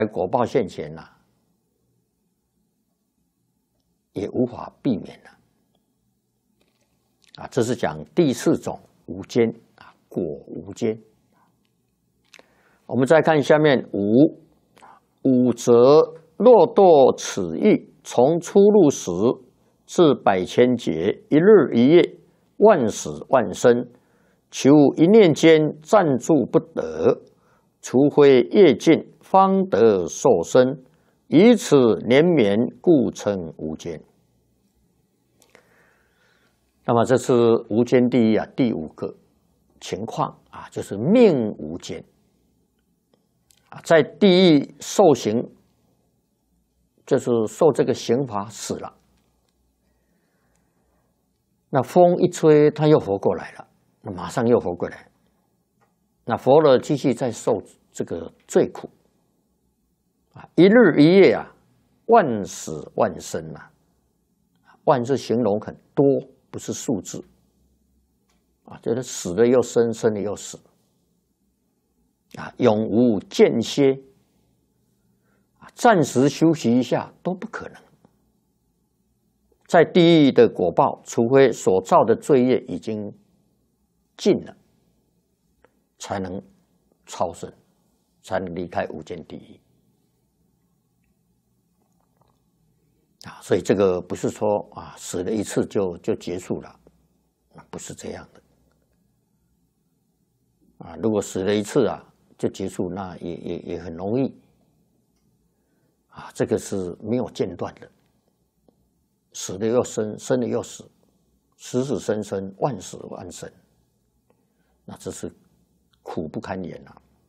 果报现前呐，也无法避免了。这是讲第四种无间果无间。我们再看下面五则若堕此狱，从出入时至百千劫，一日一夜，万死万生，求一念间暂住不得，除非业尽，方得受生，以此连绵，故称无间。那么这是无间地狱第五个情况就是命无间在地狱受刑，就是受这个刑罚死了，那风一吹，他又活过来了，那马上又活过来，那活了继续再受这个罪苦一日一夜万死万生万是形容很多，不是数字就是死了又生，生了又死永无间歇暂时休息一下都不可能。在地狱的果报，除非所造的罪业已经尽了，才能超生，才能离开无间地狱所以这个不是说死了一次就结束了，不是这样的如果死了一次就结束，那也很容易这个是没有间断的，死了又生，生了又死，死死生生，万死万生，那这是苦不堪言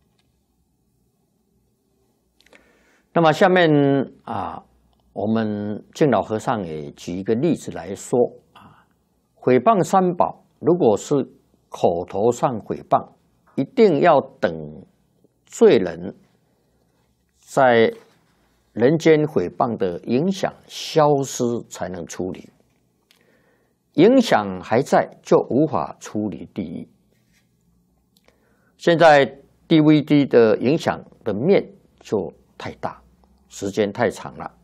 那么下面我们净老和尚也举一个例子来说毁谤三宝，如果是口头上毁谤，一定要等罪人在人间毁谤的影响消失才能处理，影响还在就无法处理地狱。现在 DVD 的影响的面就太大，时间太长了。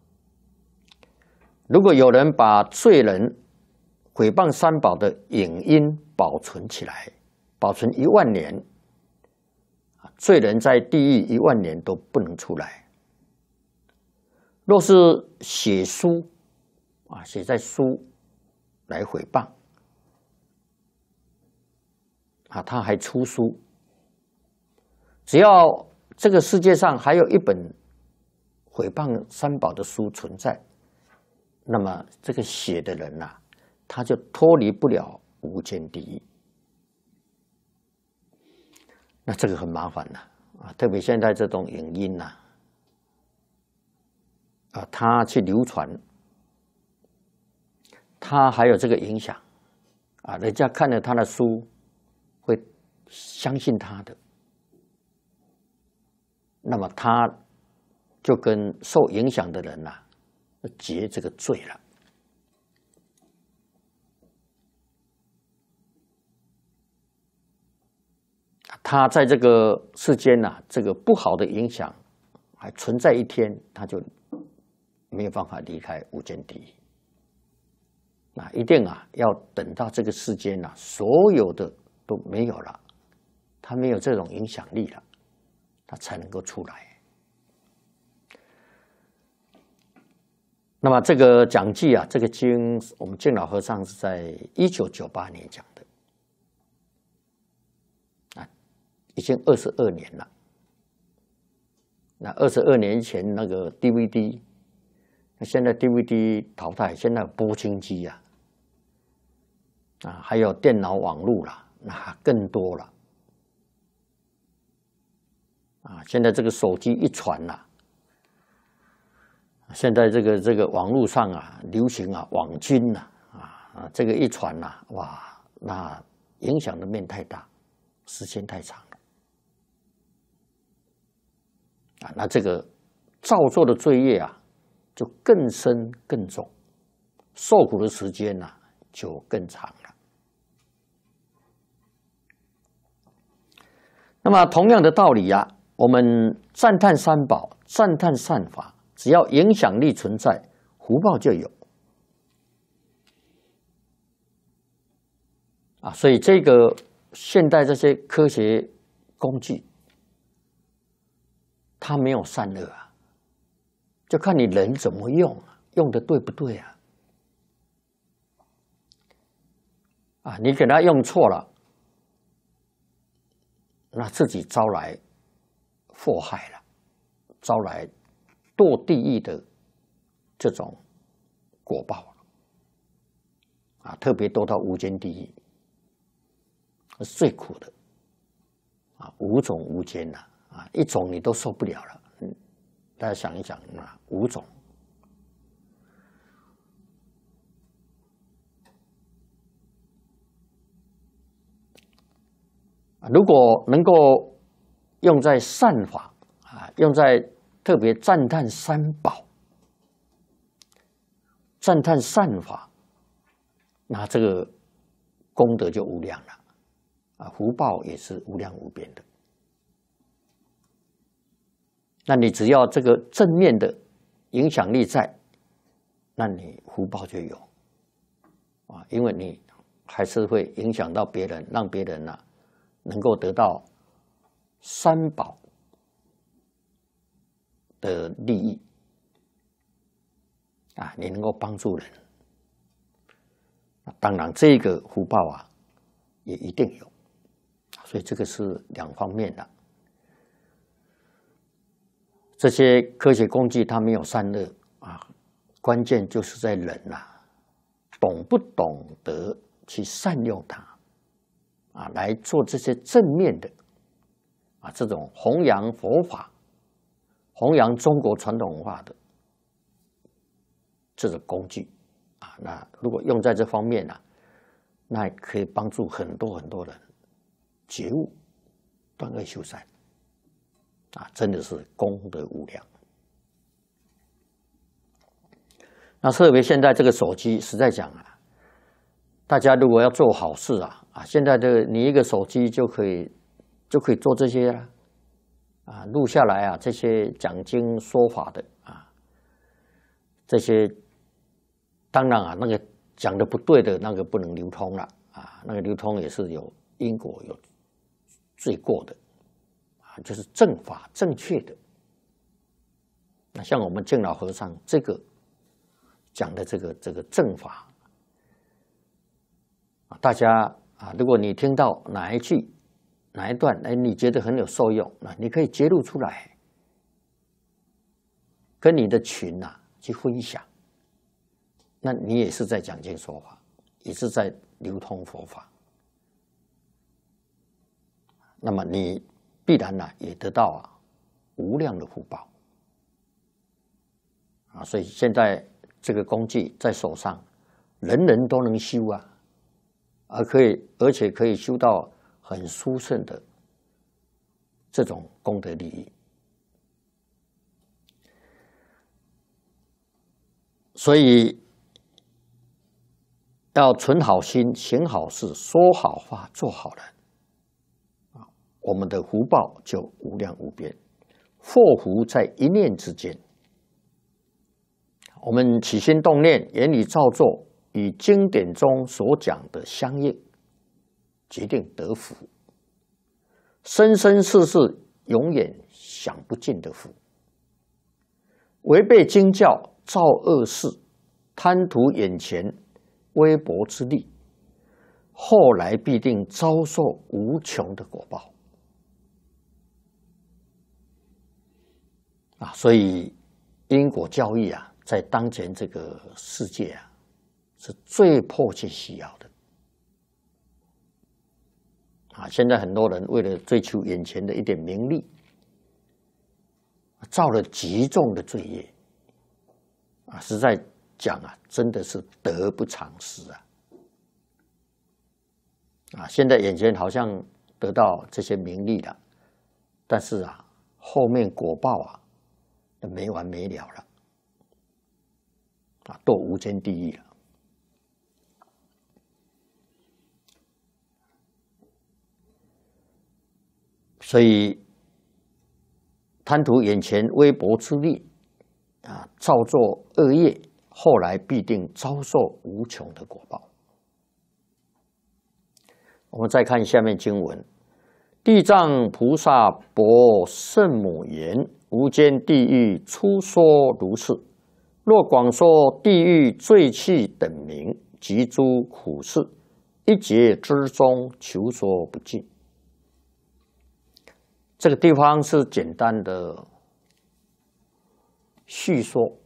如果有人把罪人毁谤三宝的影音保存起来，保存10000年，罪人在地狱10000年都不能出来。若是写书写在书来毁谤他还出书，只要这个世界上还有一本毁谤三宝的书存在，那么这个写的人他就脱离不了无间地狱。那这个很麻烦特别现在这种影音他去流传，他还有这个影响人家看了他的书会相信他的，那么他就跟受影响的人结这个罪了。他在这个世间这个不好的影响还存在一天，他就没有办法离开无间地狱。一定要等到这个世间所有的都没有了，他没有这种影响力了，他才能够出来。那么这个讲记这个经我们净老和尚是在1998年讲的已经22年了。那22年前那个 DVD， 那现在 DVD 淘汰，现在有播清机还有电脑网络了，那更多了现在这个手机一传现在这个网络上流行网军这个一传哇，那影响的面太大，时间太长了那这个造作的罪业就更深更重，受苦的时间就更长了。那么同样的道理我们赞叹三宝， 赞叹善法，只要影响力存在，福报就有。所以这个现代这些科学工具，它没有善恶啊，就看你人怎么用，用的对不对啊？你给它用错了，那自己招来祸害了，招来堕地狱的这种果报特别堕到无间地狱，是最苦的五种无间一种你都受不了了。大家想一想五种。如果能够用在善法用在特别赞叹三宝、赞叹善法，那这个功德就无量了福报也是无量无边的。那你只要这个正面的影响力在，那你福报就有因为你还是会影响到别人，让别人能够得到三宝的利益你能够帮助人，当然这个福报也一定有，所以这个是两方面的。这些科学工具它没有善恶关键就是在人懂不懂得去善用它来做这些正面的这种弘扬佛法、弘扬中国传统文化的这种工具那如果用在这方面那可以帮助很多很多人觉悟、断恶修善真的是功德无量。那特别现在这个手机，实在讲大家如果要做好事现在你一个手机就可以做这些录下来这些讲经说法的这些，当然那个讲的不对的那个不能流通了那个流通也是有因果有罪过的就是正法正确的。那像我们净老和尚这个讲的这个正法大家如果你听到哪一句哪一段你觉得很有受用你可以揭露出来，跟你的群去分享，那你也是在讲经说法，也是在流通佛法，那么你必然也得到无量的福报所以现在这个工具在手上，人人都能修而且可以修到很殊胜的这种功德利益。所以要存好心、行好事、说好话、做好人我们的福报就无量无边，祸福在一念之间。我们起心动念、言语造作，与经典中所讲的相应，决定得福。生生世世永远享不尽的福。违背经教、造恶事、贪图眼前微薄之利，后来必定遭受无穷的果报所以因果教育在当前这个世界是最迫切需要的现在很多人为了追求眼前的一点名利，造了极重的罪业实在讲真的是得不偿失现在眼前好像得到这些名利了，但是后面果报没完没了了堕无间地狱了。所以贪图眼前微薄之利啊，造作恶业，后来必定遭受无穷的果报。我们再看下面经文：地藏菩萨薄圣母言：无间地狱初说如是。若广说地狱罪趣等名及诸苦事，一劫之中求说不尽。这个地方是简单的叙说。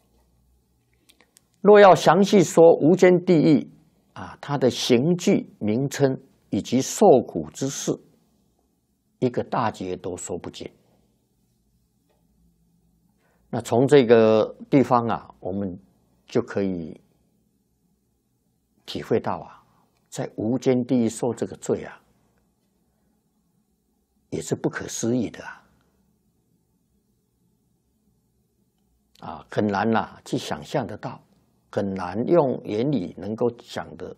若要详细说无间地狱啊，它的刑具、名称以及受苦之事，一个大劫都说不尽。那从这个地方啊，我们就可以体会到啊，在无间地狱受这个罪啊，也是不可思议的啊，很难去想象得到，很难用言语能够讲得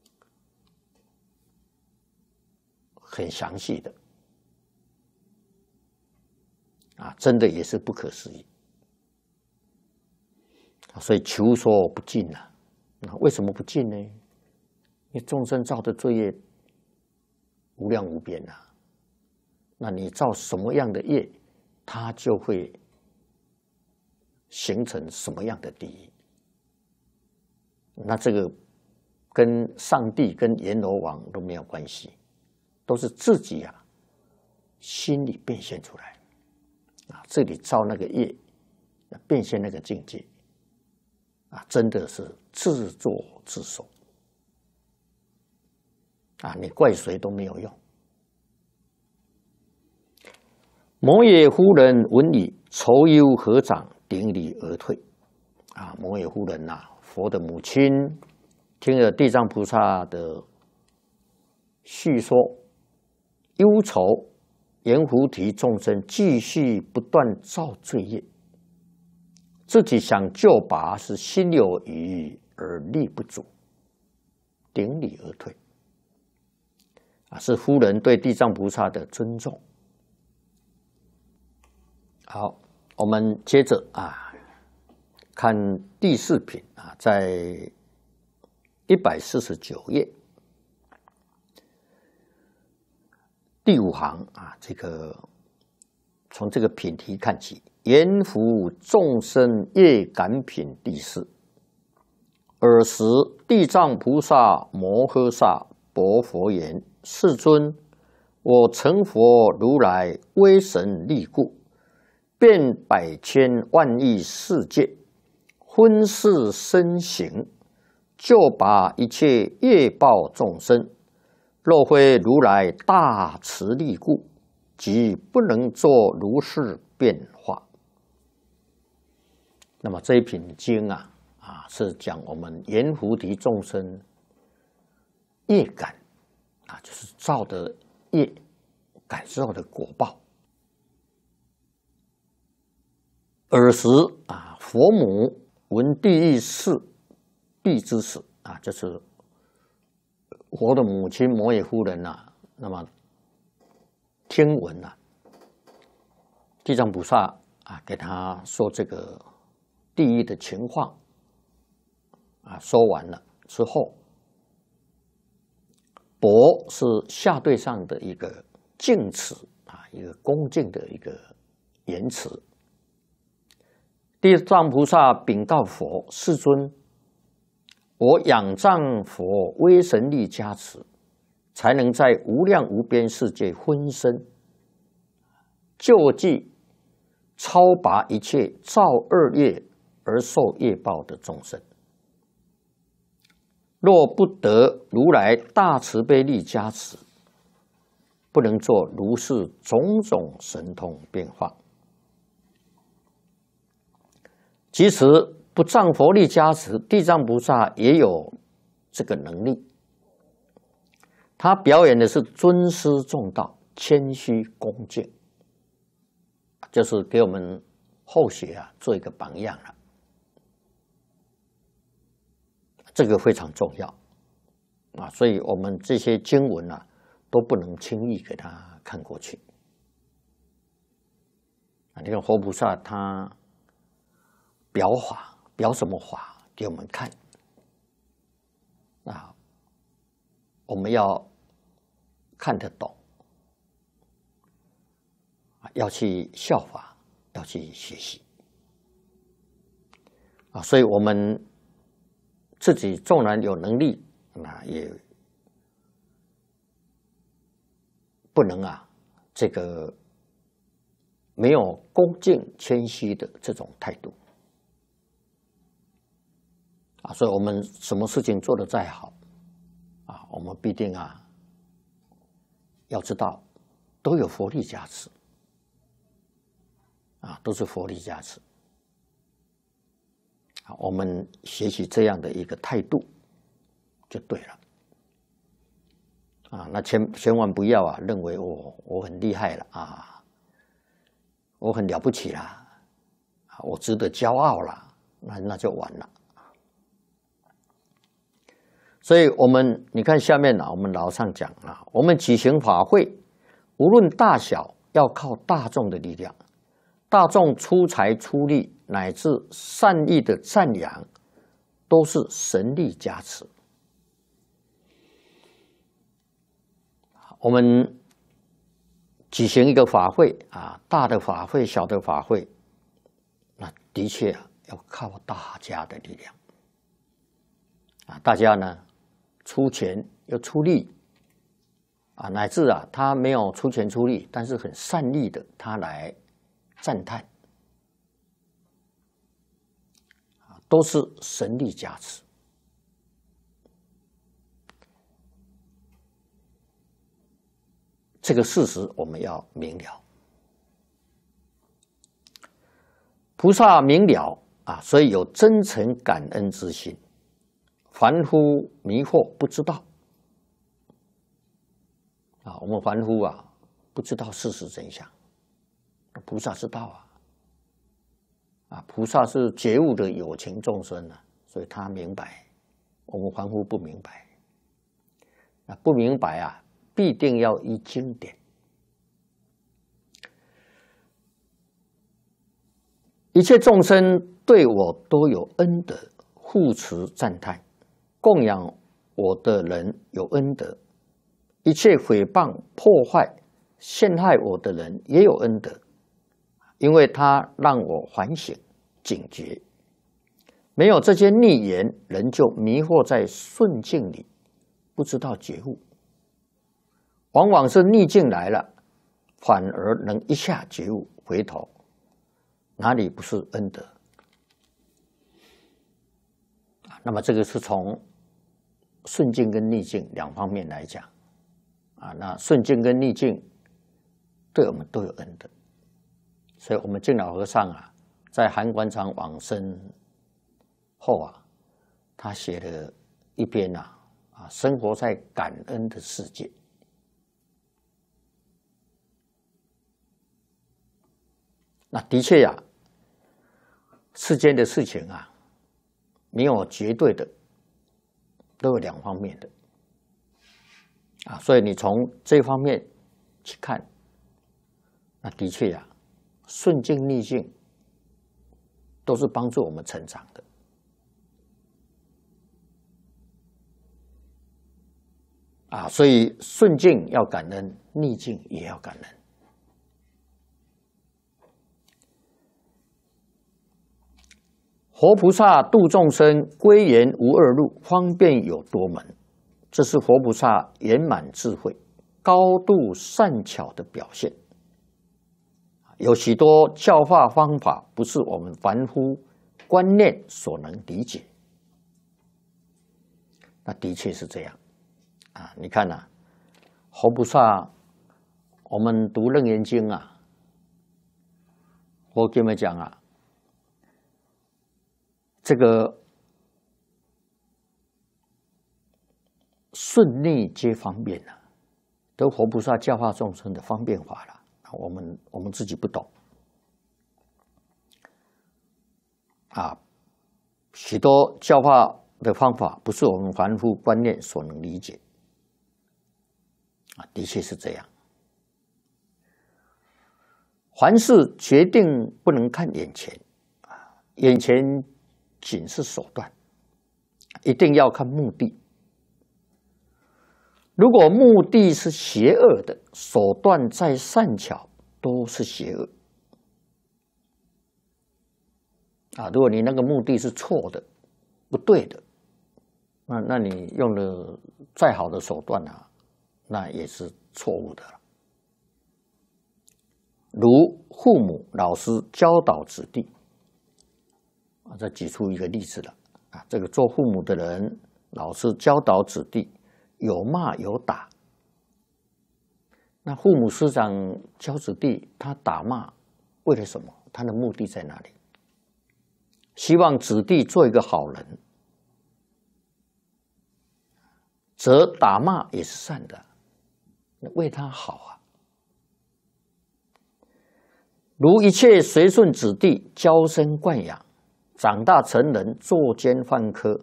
很详细的啊，真的也是不可思议。所以求说不尽啊。那为什么不尽呢？因为众生造的罪业无量无边啊。那你造什么样的业，它就会形成什么样的地狱。那这个跟上帝跟阎罗王都没有关系，都是自己心里变现出来啊，这里造那个业，变现那个境界啊，真的是自作自受啊，你怪谁都没有用。摩耶夫人闻已，愁忧合掌，顶礼而退。啊，摩耶夫人佛的母亲，听了地藏菩萨的叙说，忧愁阎浮提众生继续不断造罪业，自己想救拔是心有余而力不足，顶礼而退。是夫人对地藏菩萨的尊重。好，我们接着看第四品在149页第5行这个从这个品题看起，阎浮众生业感品第4。尔时地藏菩萨摩诃萨薄佛言：世尊，我成佛如来威神力故，遍百千万亿世界，分世身形，救拔一切业报众生。若非如来大慈力故，即不能作如是变化。那么这一品经是讲我们阎浮提众生业感就是造的业感受的果报。尔时佛母闻地狱事必之死就是佛的母亲摩耶夫人那么听闻地藏菩萨给他说这个地狱的情况说完了之后，薄是下对上的一个敬辞一个恭敬的一个言辞。地藏菩萨禀告佛：世尊，我仰仗佛威神力加持，才能在无量无边世界分身救济超拔一切造恶业而受业报的众生。若不得如来大慈悲力加持，不能做如是种种神通变化。即使不仗佛力加持，地藏菩萨也有这个能力。他表演的是尊师重道、谦虚恭敬，就是给我们后学做一个榜样了。这个非常重要所以我们这些经文都不能轻易给他看过去你看活菩萨他表法，表什么法给我们看？我们要看得懂，要去效法，要去学习。所以我们自己纵然有能力，也不能这个没有恭敬谦虚的这种态度所以我们什么事情做得再好我们必定要知道都有佛力加持都是佛力加持。我们学习这样的一个态度就对了那千万不要认为我很厉害了我很了不起了我值得骄傲了，那就完了。所以你看下面我们老上讲我们举行法会，无论大小，要靠大众的力量，大众出财出力，乃至善意的赞扬，都是神力加持。我们举行一个法会大的法会、小的法会，那的确要靠大家的力量大家呢出钱又出力乃至他没有出钱出力，但是很善意的他来赞叹都是神力加持。这个事实我们要明了，菩萨明了所以有真诚感恩之心，凡夫迷惑不知道我们凡夫不知道事实真相，菩萨知道菩萨是觉悟的有情众生所以他明白，我们凡夫不明白不明白必定要依经典。一切众生对我都有恩德，护持赞叹，供养我的人有恩德，一切诽谤破坏陷害我的人也有恩德，因为他让我反省警觉。没有这些逆言，人就迷惑在顺境里，不知道觉悟。往往是逆境来了，反而能一下觉悟，回头哪里不是恩德？那么这个是从顺境跟逆境两方面来讲那顺境跟逆境对我们都有恩德。所以我们净老和尚在韩馆长往生后他写了一篇生活在感恩的世界。那的确世间的事情没有绝对的，都有两方面的所以你从这方面去看，那的确顺境逆境都是帮助我们成长的所以顺境要感恩，逆境也要感恩。活菩萨度众生，归元无二路，方便有多门。这是活菩萨圆满智慧、高度善巧的表现。有许多教化方法不是我们凡夫观念所能理解。那的确是这样你看活菩萨，我们读《楞严经》我跟你们讲这个顺逆皆方便都活菩萨教化众生的方便法了。我们自己不懂许多教化的方法不是我们凡夫观念所能理解的确是这样。 凡事决定不能看眼前，眼前仅是手段，一定要看目的。如果目的是邪恶的，手段再善巧都是邪恶。如果你那个目的是错的、不对的，那你用了再好的手段那也是错误的了。如父母、老师教导子弟，再举出一个例子了。这个做父母的人，老师教导子弟，有骂有打。那父母师长教子弟，他打骂为了什么？他的目的在哪里？希望子弟做一个好人，则打骂也是善的，为他好啊。如一切随顺子弟，娇生惯养，长大成人，作奸犯科，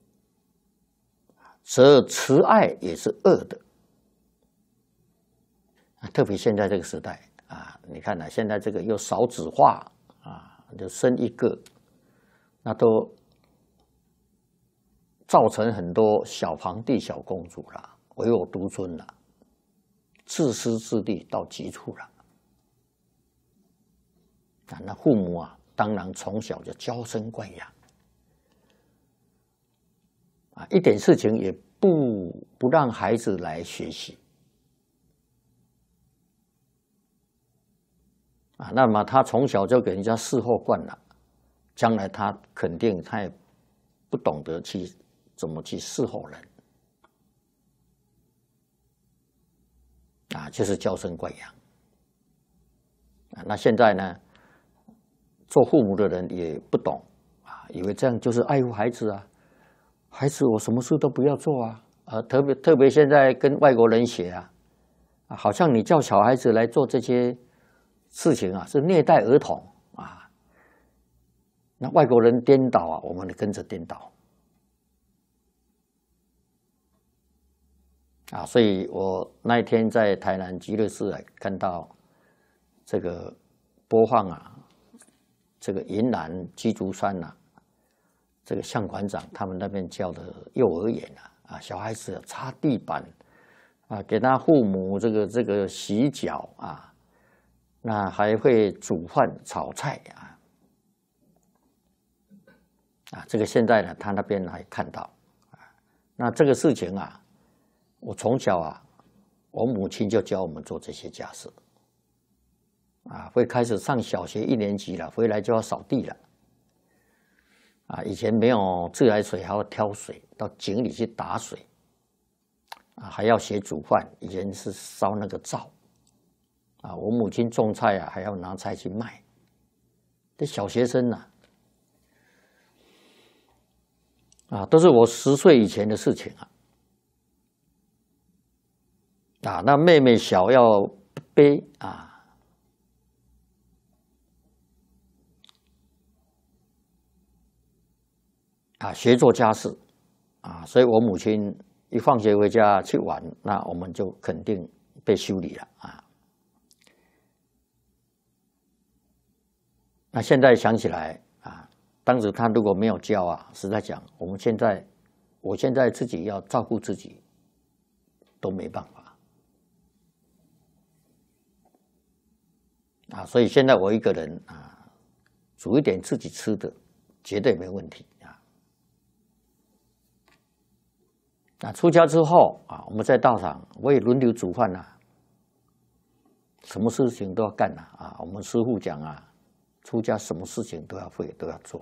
则慈爱也是恶的。特别现在这个时代你看现在这个又少子化就生一个，那都造成很多小皇帝、小公主了，唯我独尊了，自私自利到极处了。那父母当然从小就娇生惯养，一点事情也不让孩子来学习那么他从小就给人家伺候惯了，将来他肯定他也不懂得怎么去伺候人就是娇生惯养那现在呢？做父母的人也不懂以为这样就是爱护孩子孩子我什么事都不要做特别现在跟外国人学好像你叫小孩子来做这些事情是虐待儿童那外国人颠倒我们跟着颠倒所以我那一天在台南极乐寺看到这个播放这个云南鸡足山这个向馆长他们那边教的幼儿园小孩子擦地板给他父母这个洗脚那还会煮饭炒菜这个现在呢他那边还看到那这个事情我从小我母亲就教我们做这些家事会开始上小学1年级了，回来就要扫地了以前没有自来水，还要挑水到井里去打水还要学煮饭，以前是烧那个灶我母亲种菜还要拿菜去卖，这小学生都是我10岁以前的事情那妹妹小要背学做家事所以我母亲一放学回家去玩，那我们就肯定被修理了那现在想起来当时他如果没有教实在讲，我现在自己要照顾自己都没办法所以现在我一个人煮一点自己吃的绝对没问题出家之后我们在道场我也轮流煮饭什么事情都要干我们师父讲出家什么事情都要会都要做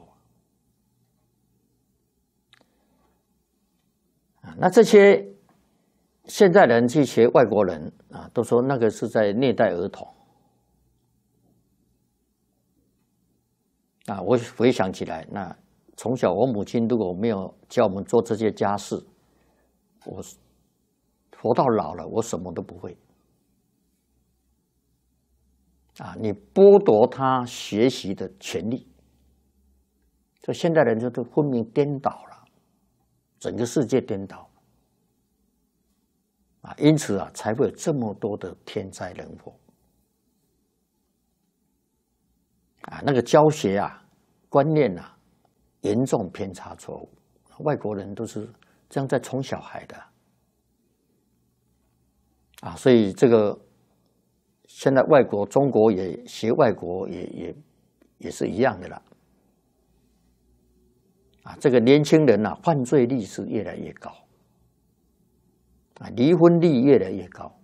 那这些现在人去学外国人都说那个是在虐待儿童我回想起来，那从小我母亲如果没有教我们做这些家事，我活到老了，我什么都不会你剥夺他学习的权利，所以现在人就都昏迷颠倒了，整个世界颠倒因此才会有这么多的天灾人祸那个教学观念严重偏差错误，外国人都是这样在宠小孩的所以这个现在中国也学外国也是一样的啦这个年轻人犯罪率是越来越高离婚率越来越高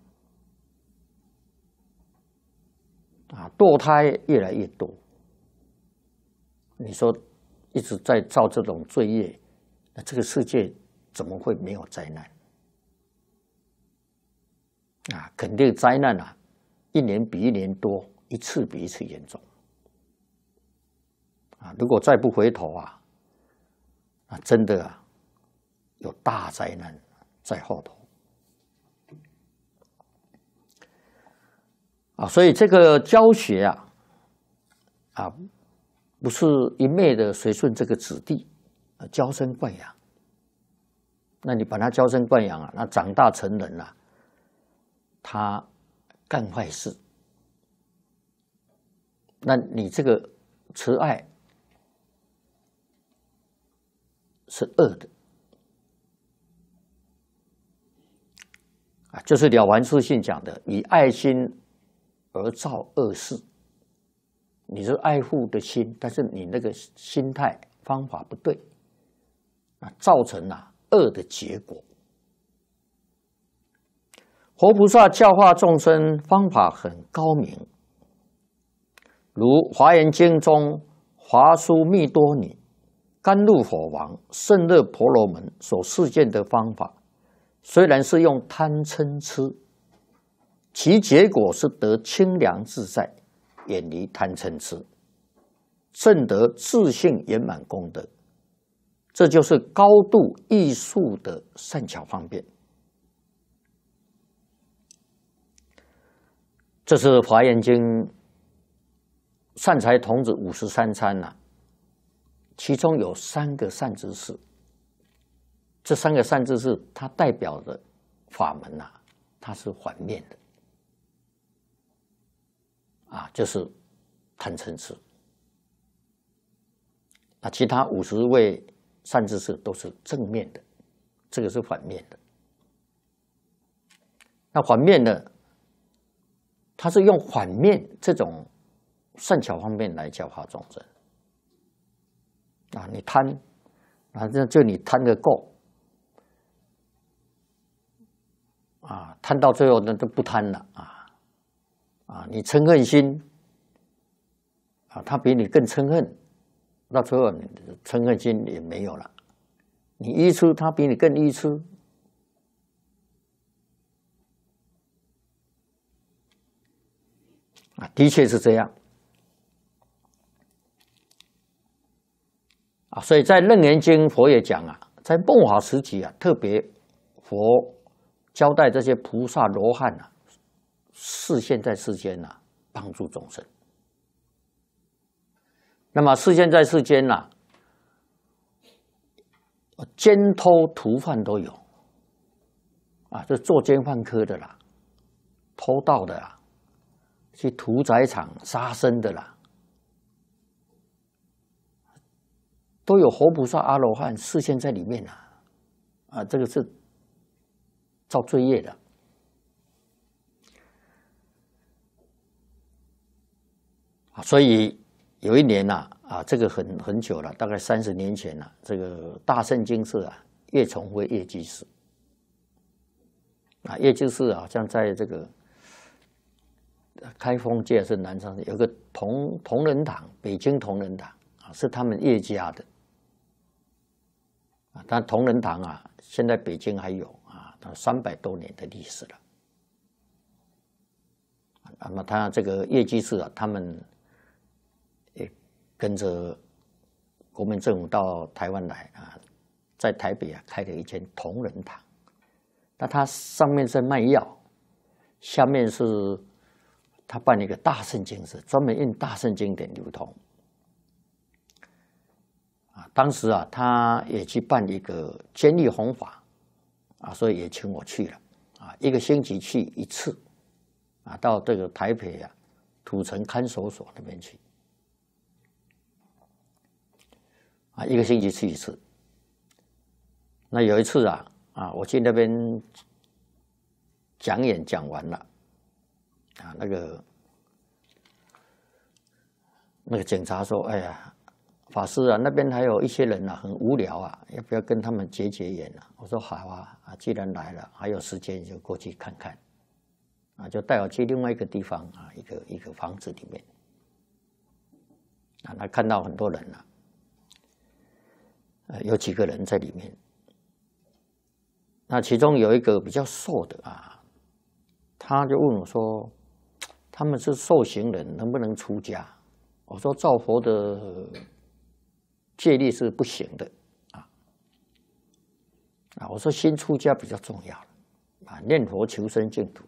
堕胎越来越多。你说一直在造这种罪业，那这个世界怎么会没有灾难肯定灾难一年比一年多，一次比一次严重如果再不回头真的有大灾难在后头所以这个教学不是一昧的随顺这个子弟娇生惯养，那你把他娇生惯养那长大成人他干坏事，那你这个慈爱是恶的就是了凡四训讲的，以爱心而造恶事。你是爱护的心，但是你那个心态方法不对造成恶的结果。活菩萨教化众生方法很高明，如《华严经》中华殊密多尼、甘露火王、胜乐婆罗门所示现的方法，虽然是用贪嗔痴，其结果是得清凉自在，远离贪嗔痴，证得自性圆满功德。这就是高度艺术的善巧方便。这是《华严经》善财童子53参其中有3个善知识，这3个善知识它代表的法门它是反面的就是贪嗔痴。其他50位善知识都是正面的，这个是反面的。那反面的，它是用反面这种善巧方便来教化众生你贪就你贪得够贪到最后那都不贪了你嗔恨心他比你更嗔恨，到最后你的嗔恨心也没有了。你愚痴，他比你更愚痴的确是这样所以在《楞严经》佛也讲在末法时期特别佛交代这些菩萨罗汉示现在世间帮助众生。那么示现在世间奸偷屠贩都有这做奸犯科的啦，偷盗的啦，去屠宰场杀生的啦，都有活菩萨阿罗汉示现在里面这个是造罪业的所以有一年这个很久了，大概30年前这个大圣经寺叶崇辉叶居士叶居士好像在这个开封界是南昌有个同仁堂，北京同仁堂是他们叶家的但同仁堂现在北京还有300多年的历史了。那么他这个叶居士他们也跟着国民政府到台湾来在台北开了一间同仁堂。那他上面是卖药，下面是他办了一个大圣经寺，专门印大圣经典流通当时他也去办一个监狱弘法所以也请我去了1个星期去1次到这个台北土城看守所那边去 1个星期去一次。那有一次我去那边讲演讲完了，那个警察说：“哎呀，法师那边还有一些人很无聊要不要跟他们结缘我说：“好既然来了，还有时间就过去看看。”就带我去另外一个地方一个房子里面他看到很多人有几个人在里面。那其中有一个比较瘦的他就问我说：“他们是受刑人，能不能出家？”我说：“照佛的戒律是不行的我说：“先出家比较重要念佛求生净土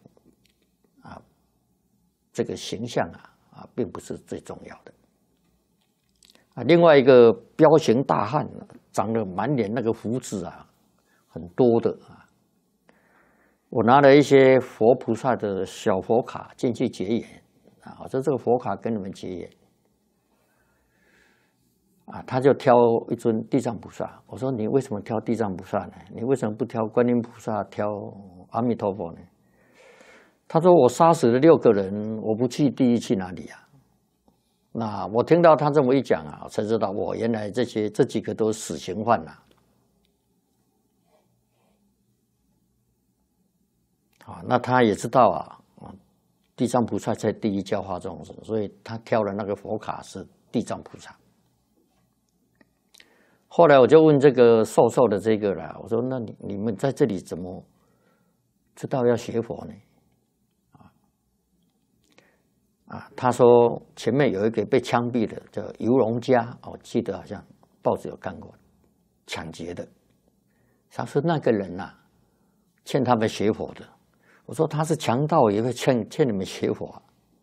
这个形象并不是最重要的另外一个彪形大汉长得满脸那个胡子很多的我拿了一些佛菩萨的小佛卡进去结缘我说：“这个佛卡跟你们结缘他就挑一尊地藏菩萨。我说：“你为什么挑地藏菩萨呢？你为什么不挑观音菩萨，挑阿弥陀佛呢？”他说：“我杀死了6个人，我不去地狱去哪里那我听到他这么一讲我才知道原来这几个都是死刑犯那他也知道地藏菩萨在地狱教化众生，所以他挑了那个佛卡是地藏菩萨。后来我就问这个瘦瘦的这个我说：“那你们在这里怎么知道要学佛呢？”他说前面有一个被枪毙的叫游荣家，我记得好像报纸有看过，抢劫的。他说那个人欠他们学佛的。我说他是强盗，也会欠你们学佛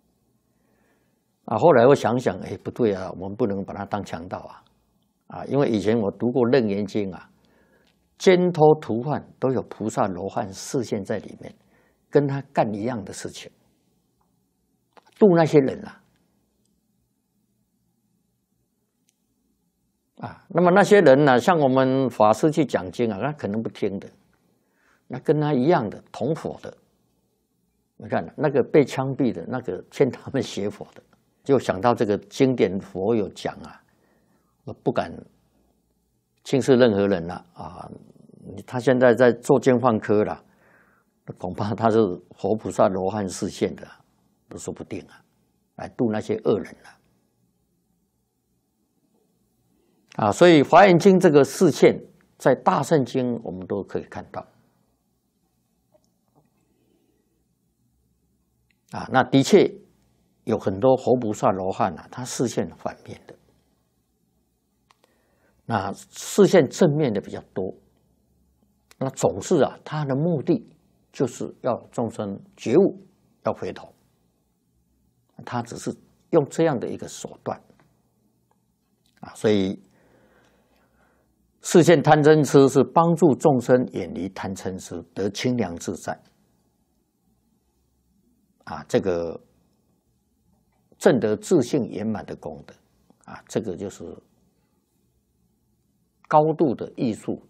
后来我想想，不对我们不能把他当强盗因为以前我读过《楞严经》奸偷屠犯都有菩萨罗汉示现在里面，跟他干一样的事情。度那些人那么那些人像我们法师去讲经他可能不听的，那跟他一样的同伙的，你看那个被枪毙的那个欠他们学佛的，就想到这个经典佛有讲我不敢轻视任何人他现在在做监犯科了，恐怕他是佛菩萨罗汉示现的都说不定来度那些恶人所以《华严经》这个示现，在大乘经我们都可以看到那的确有很多佛菩萨罗汉他示现反面的，那示现正面的比较多。那总是他的目的就是要众生觉悟，要回头。他只是用这样的一个手段所以示现贪嗔痴是帮助众生远离贪嗔痴，得清凉自在这个证得自性圆满的功德这个就是高度的艺术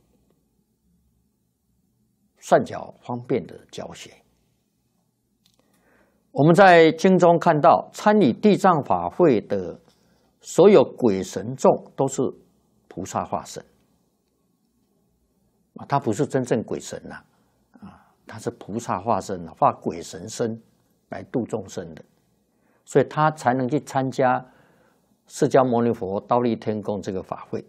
善巧方便的教学。我们在经中看到，参与地藏法会的所有鬼神众都是菩萨化身他不是真正鬼神他是菩萨化身化鬼神身来度众生的，所以他才能去参加释迦牟尼佛忉利天宫这个法会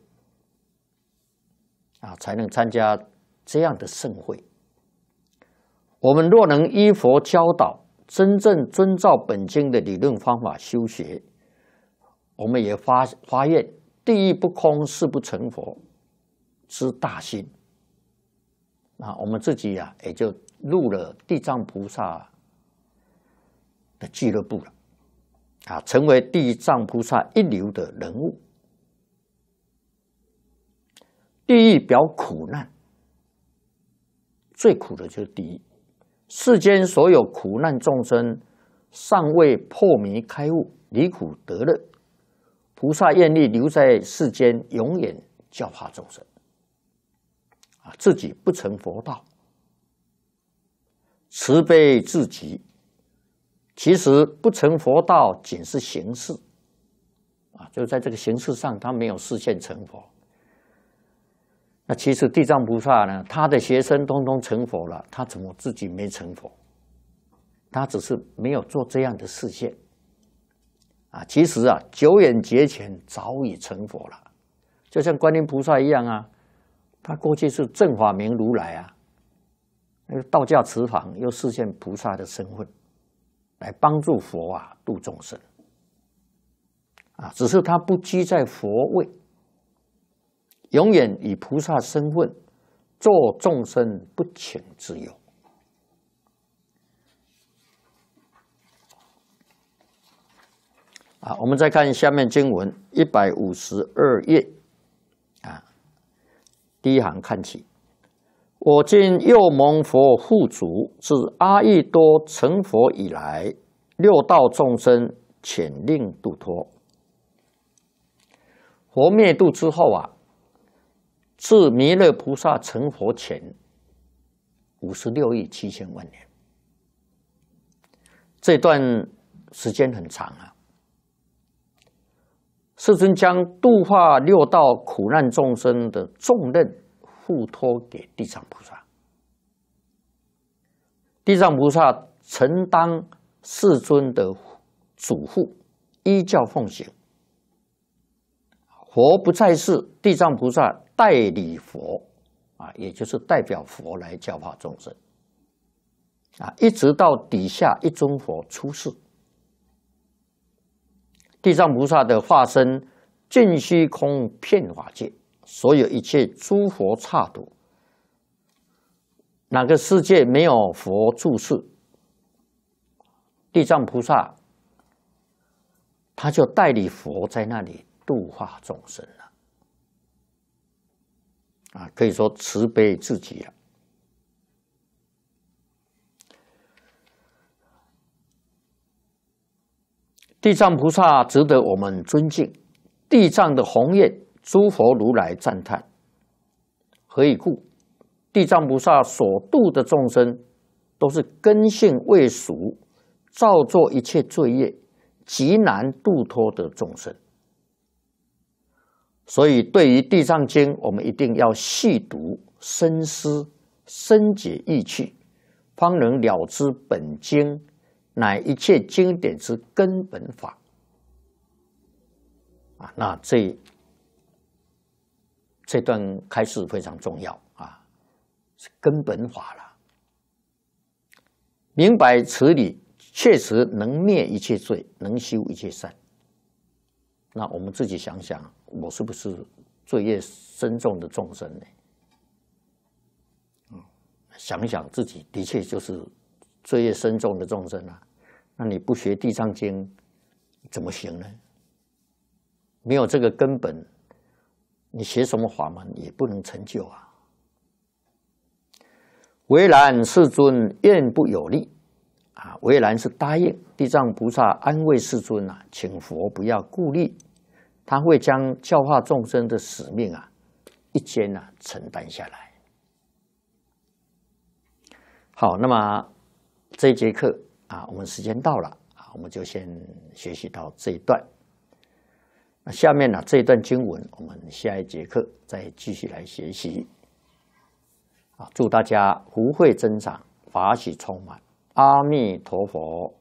才能参加这样的盛会。我们若能依佛教导，真正遵照本经的理论方法修学，我们也发愿地狱不空，誓不成佛之大心我们自己也就入了地藏菩萨的俱乐部了成为地藏菩萨一流的人物。地狱表苦难，最苦的就是地狱。世间所有苦难众生尚未破迷开悟，离苦得乐，菩萨愿力留在世间，永远教化众生啊，自己不成佛道，慈悲至极。其实不成佛道，仅是形式啊，就在这个形式上，他没有实现成佛。那其实地藏菩萨呢，他的学生通通成佛了，他怎么自己没成佛？他只是没有做这样的示现啊。其实啊，久远劫前早已成佛了，就像观音菩萨一样啊，他过去是正法明如来啊，那个道驾慈航，又示现菩萨的身份，来帮助佛啊度众生啊。只是他不居在佛位，永远以菩萨身份做众生不请之友。啊，我们再看下面经文152页啊，第一行看起。我今又蒙佛护主，自阿逸多成佛以来，六道众生遣令度脱。佛灭度之后啊，自弥勒菩萨成佛前56亿7千万年，这段时间很长啊。世尊将度化六道苦难众生的重任付托给地藏菩萨，地藏菩萨承当世尊的嘱咐，依教奉行。佛不在世，地藏菩萨代理佛啊，也就是代表佛来教化众生啊，一直到底下一尊佛出世。地藏菩萨的化身尽虚空遍法界，所有一切诸佛刹土，哪个世界没有佛住世，地藏菩萨他就代理佛在那里度化众生了啊，可以说慈悲至极了。地藏菩萨值得我们尊敬，地藏的宏愿，诸佛如来赞叹。何以故？地藏菩萨所度的众生，都是根性未熟，造作一切罪业，极难度脱的众生。所以，对于《地藏经》，我们一定要细读、深思、深解意趣，方能了知本经乃一切经典之根本法啊！那这段开示非常重要啊，是根本法了。明白此理，确实能灭一切罪，能修一切善。那我们自己想想，我是不是罪业深重的众生呢？想想自己的确就是罪业深重的众生啊，那你不学《地藏经》怎么行呢？没有这个根本，你学什么法门也不能成就啊。唯然世尊愿不有力啊，唯然是答应地藏菩萨安慰世尊啊，请佛不要顾虑，他会将教化众生的使命啊，一肩啊承担下来。好，那么这一节课啊，我们时间到了啊，我们就先学习到这一段。那下面呢，这一段经文，我们下一节课再继续来学习。啊，祝大家福慧增长，法喜充满。阿弥陀佛。